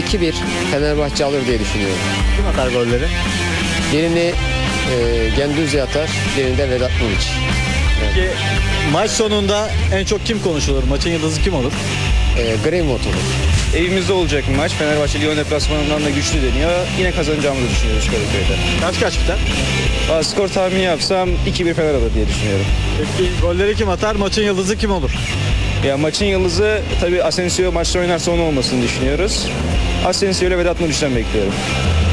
2-1 Fenerbahçe alır diye düşünüyorum. Kim atar golleri? Birini Gendüzi atar, birini de Vedat Muriç. Peki maç sonunda en çok kim konuşulur? Maçın yıldızı kim olur? Greenwood olur. Evimizde olacak bir maç. Fenerbahçe Lyon deplasmanından da güçlü deniyor. Yine kazanacağımızı düşünüyoruz Kadıköy'de. Kaç biter? Skor tahmini yapsam 2-1 Fener alır diye düşünüyorum. Peki golleri kim atar? Maçın yıldızı kim olur? Ya maçın yıldızı tabii Asensio maçta oynarsa onun olmasını düşünüyoruz. Asensio ile Vedat Muriç'ten bekliyorum.